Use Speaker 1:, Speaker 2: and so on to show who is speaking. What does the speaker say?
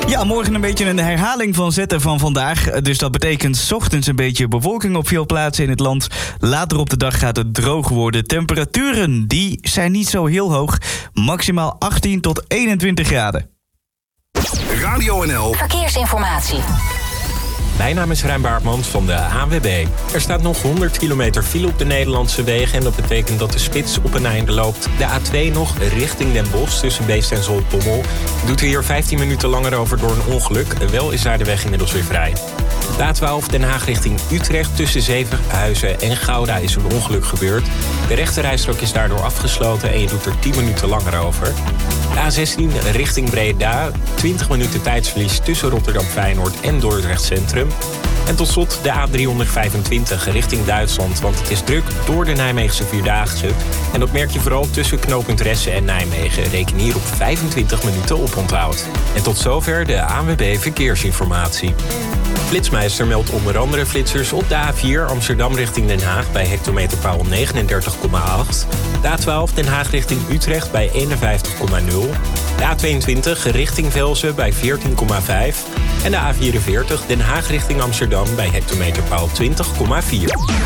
Speaker 1: Ja, morgen een beetje een herhaling van zetten van vandaag. Dus dat betekent 's ochtends een beetje bewolking op veel plaatsen in het land. Later op de dag gaat het droog worden. Temperaturen, die zijn niet zo heel hoog. Maximaal 18 tot 21 graden.
Speaker 2: Radio NL
Speaker 3: Verkeersinformatie.
Speaker 4: Mijn naam is Rijn Baartman van de ANWB. Er staat nog 100 kilometer file op de Nederlandse wegen en dat betekent dat de spits op een einde loopt. De A2 nog richting Den Bosch tussen Beest en Zoltbommel. Doet er hier 15 minuten langer over door een ongeluk. Wel is daar de weg inmiddels weer vrij. De A12 Den Haag richting Utrecht tussen Zevenhuizen en Gouda is een ongeluk gebeurd. De rechterrijstrook is daardoor afgesloten en je doet er 10 minuten langer over. De A16 richting Breda, 20 minuten tijdsverlies tussen Rotterdam-Feyenoord en Dordrecht Centrum. En tot slot de A325 richting Duitsland, want het is druk door de Nijmeegse Vierdaagse. En dat merk je vooral tussen knooppunt Ressen en Nijmegen. Reken hier op 25 minuten oponthoud. En tot zover de ANWB Verkeersinformatie. Flitsmeister meldt onder andere flitsers op de A4 Amsterdam richting Den Haag bij hectometerpaal 39,8. De A12 Den Haag richting Utrecht bij 51,0. De A22 richting Velzen bij 14,5. En de A44 Den Haag richting Amsterdam bij hectometerpaal 20,4.